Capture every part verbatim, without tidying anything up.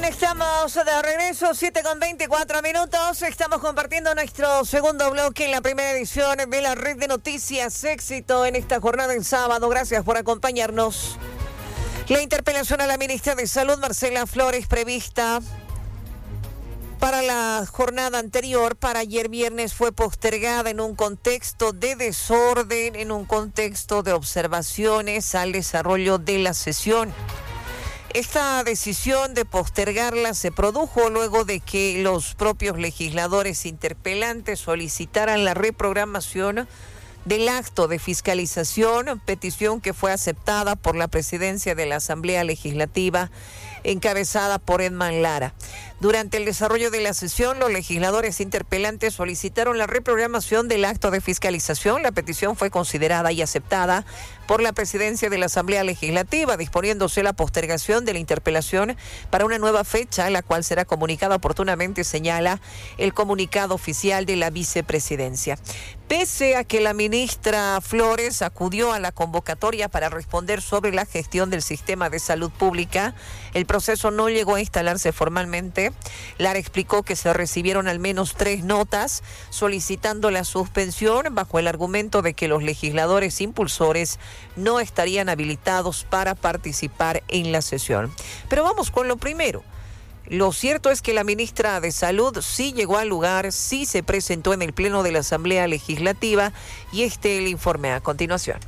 Estamos de regreso, siete con veinticuatro minutos. Estamos compartiendo nuestro segundo bloque en la primera edición de la Red de Noticias Éxito en esta jornada en sábado. Gracias por acompañarnos. La interpelación a la ministra de Salud, Marcela Flores, prevista para la jornada anterior, para ayer viernes, fue postergada en un contexto de desorden, en un contexto de observaciones al desarrollo de la sesión. Esta decisión de postergarla se produjo luego de que los propios legisladores interpelantes solicitaran la reprogramación del acto de fiscalización, petición que fue aceptada por la presidencia de la Asamblea Legislativa, encabezada por Edman Lara. Durante el desarrollo de la sesión, los legisladores interpelantes solicitaron la reprogramación del acto de fiscalización. La petición fue considerada y aceptada por la presidencia de la Asamblea Legislativa, disponiéndose la postergación de la interpelación para una nueva fecha, la cual será comunicada oportunamente, señala el comunicado oficial de la vicepresidencia. Pese a que la ministra Flores acudió a la convocatoria para responder sobre la gestión del sistema de salud pública, el proceso no llegó a instalarse formalmente. Lara explicó que se recibieron al menos tres notas solicitando la suspensión bajo el argumento de que los legisladores impulsores no estarían habilitados para participar en la sesión. Pero vamos con lo primero. Lo cierto es que la ministra de Salud sí llegó al lugar, sí se presentó en el Pleno de la Asamblea Legislativa y este el informe a continuación.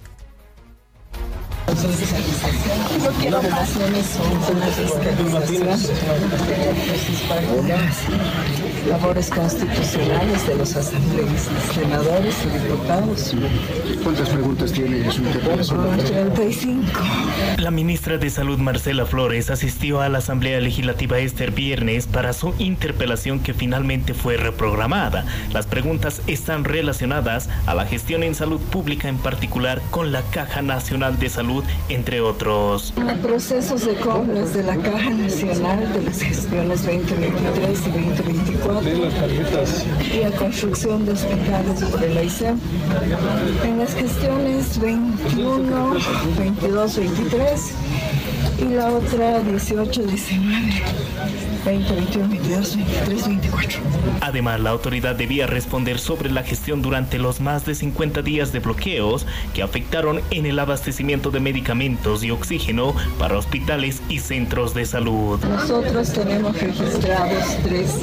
Las relaciones son una fiscalización de las labores constitucionales de los asambleístas, senadores y diputados. ¿Cuántas preguntas tiene su interpelación? treinta y cinco. La ministra de Salud, Marcela Flores, asistió a la Asamblea Legislativa este viernes para su interpelación que finalmente fue reprogramada. Las preguntas están relacionadas a la gestión en salud pública, en particular con la Caja Nacional de Salud, entre otros. Procesos de compras de la Caja Nacional de las gestiones veinte veintitrés y veinte veinticuatro y la construcción de hospitales por el A I C E M. En las gestiones veintiuno, veintidós, veintitrés y la otra dieciocho, diecinueve, veinte, veintiuno, veintidós, veintitrés, veinticuatro. Además, la autoridad debía responder sobre la gestión durante los más de cincuenta días de bloqueos que afectaron en el abastecimiento de medicamentos y oxígeno para hospitales y centros de salud. Nosotros tenemos registrados tres.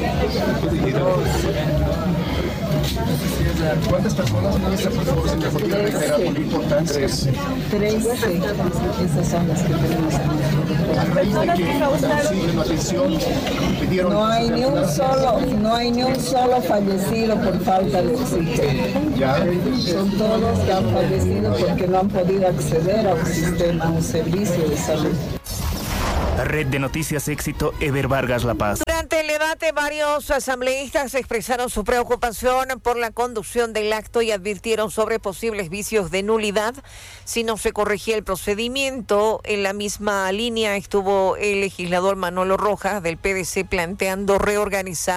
¿Cuántas personas, ministra, por favor, se me fue reiterar por importancia? Tres. Tres, sí. Esas son las que tenemos. A raíz de que la atención pidieron... No hay ni un solo, no hay ni un solo fallecido por falta de oxígeno. Ya. Son todos que han fallecido porque no han podido acceder a un sistema, a un servicio de salud. Red de Noticias Éxito, Eber Vargas, La Paz. Durante el debate, varios asambleístas expresaron su preocupación por la conducción del acto y advirtieron sobre posibles vicios de nulidad si no se corregía el procedimiento. En la misma línea estuvo el legislador Manolo Rojas del P D C planteando reorganizar